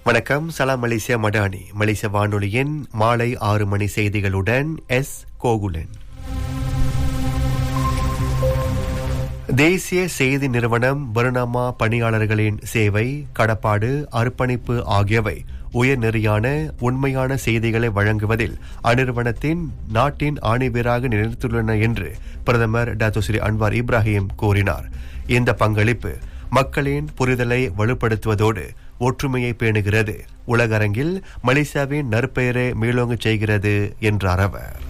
வணக்கம். சலாம் மலேசியா மடானி மலேசிய வானொலியின் மாலை 6 மணி செய்திகளுடன் எஸ் கோகுலன். தேசிய செய்தி நிறுவனம் பர்னாமா பணியாளர்களின் சேவை, கடப்பாடு, அர்ப்பணிப்பு ஆகியவை உயர்நெறியான உண்மையான செய்திகளை வழங்குவதில் அந்நிறுவனத்தின் நாட்டின் ஆணிவேராக நிலைத்துள்ளன என்று பிரதமர் டாக்டர் ஸ்ரீ அன்வார் இப்ராஹிம் கூறினார். இந்த பங்களிப்பு மக்களின் புரிதலை வலுப்படுத்துவதோடு ஒற்றுமையை பேணுகிறது, உலக அரங்கில் மலேசியாவின் நற்பெயரை மேலோங்கச் செய்கிறது என்றார் அவர்.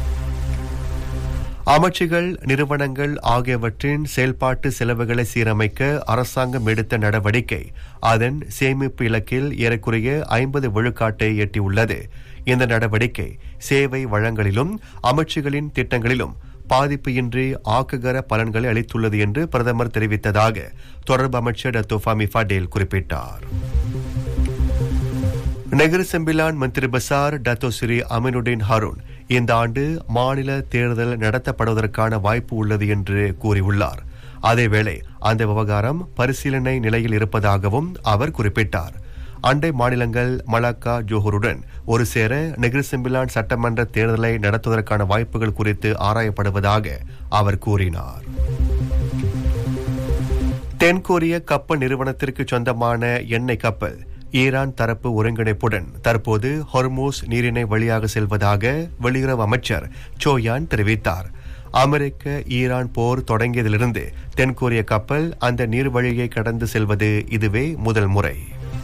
அமைச்சுகள், நிறுவனங்கள் ஆகியவற்றின் செயல்பாட்டு செலவுகளை சீரமைக்க அரசாங்கம் எடுத்த நடவடிக்கை அதன் சேமிப்பு இலக்கில் ஏறக்குறைய 50 விழுக்காட்டை எட்டியுள்ளது. இந்த நடவடிக்கை சேவை வழங்கலிலும் அமைச்சுகளின் திட்டங்களிலும் பாதிப்பு இன்றி ஆக்ககர பலன்களை அளித்துள்ளது என்று பிரதமர் தெரிவித்ததாக தொடர்பு அமைச்சர் டாக்டர் ஃபமி ஃபடேல் குறிப்பிட்டார். நெகிரி செம்பிலான் மந்திரி பசார் டாக்டர் ஸ்ரீ அமினுடின் ஹருன் இந்த ஆண்டு மாநில தேர்தல் நடத்தப்படுவதற்கான வாய்ப்பு உள்ளது என்று கூறியுள்ளார். அதேவேளை அந்த விவகாரம் பரிசீலனை நிலையில் இருப்பதாகவும் அவர் குறிப்பிட்டார். அண்டை மாநிலங்கள் மலாக்கா, ஜோஹருடன் ஒரு சேர நெகிரி செம்பிலான் சட்டமன்ற தேர்தலை நடத்துவதற்கான வாய்ப்புகள் குறித்து ஆராயப்படுவதாக அவர் கூறினார். தென்கொரிய கப்பல் நிறுவனத்திற்கு சொந்தமான எண்ணெய் கப்பல் ஈரான் தரப்பு ஒருங்கிணைப்புடன் தற்போது ஹொர்மூஸ் நீரிணை வழியாக செல்வதாக வெளியுறவு அமைச்சர் சோயான் தெரிவித்தார். அமெரிக்க ஈரான் போர் தொடங்கியதிலிருந்து தென்கொரிய கப்பல் அந்த நீர்வழியை கடந்து செல்வது இதுவே முதல் முறை.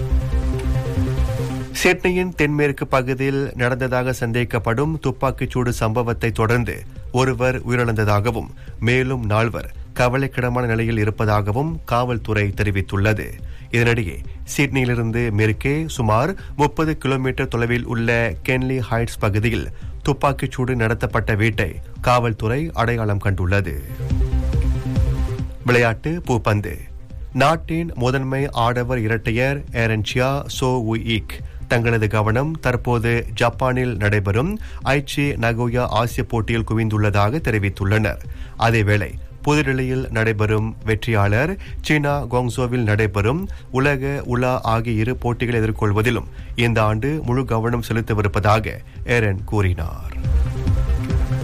சிட்னியின் தென்மேற்கு பகுதியில் நடந்ததாக சந்தேகிக்கப்படும் துப்பாக்கிச்சூடு சம்பவத்தை தொடர்ந்து ஒருவர் உயிரிழந்ததாகவும் மேலும் 4 கவலைக்கிடமான நிலையில் இருப்பதாகவும் காவல்துறை தெரிவித்துள்ளது. இதனிடையே சிட்னியிலிருந்து மேற்கே சுமார் 30 கிலோமீட்டர் தொலைவில் உள்ள கென்லி ஹைட்ஸ் பகுதியில் துப்பாக்கிச்சூடு நடத்தப்பட்ட வீட்டை காவல்துறை அடையாளம் கண்டுள்ளது. விளையாட்டு. பூப்பந்து. நாட்டின் முதன்மை ஆடவர் இரட்டையர் ஏரன்சியா, சோ உயிக் தங்களது கவனம் தற்போது ஜப்பானில் நடைபெறும் ஐச்சி நகோயா ஆசிய போட்டியில் குவிந்துள்ளதாக தெரிவித்துள்ளனர். அதேவேளை புதுடில்லியில் நடைபெறும் வெற்றியாளர் சீனா குவாங்சோவில் நடைபெறும் உலக உலா ஆகிய இரு போட்டிகளை எதிர்கொள்வதிலும் இந்த ஆண்டு முழு கவனம் செலுத்தவிருப்பதாக ஏரன் கூறினார்.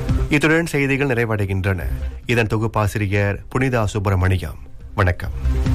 இத்துடன் செய்திகள் நிறைவடைகின்றன. இதன் தொகுப்பாசிரியர் புனிதா சுப்பிரமணியம். வணக்கம்.